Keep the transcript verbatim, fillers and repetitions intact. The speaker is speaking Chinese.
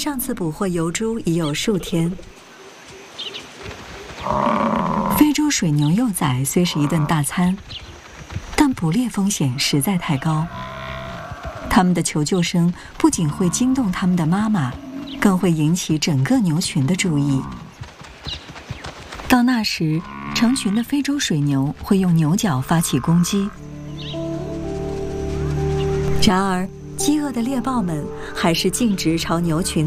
上次捕获疣猪已有数天。非洲水牛幼崽虽是一顿大餐，但捕猎风险实在太高。它们的求救声不仅会惊动它们的妈妈，更会引起整个牛群的注意。到那时，成群的非洲水牛会用牛角发起攻击。然而，饥饿的猎豹们还是径直朝牛群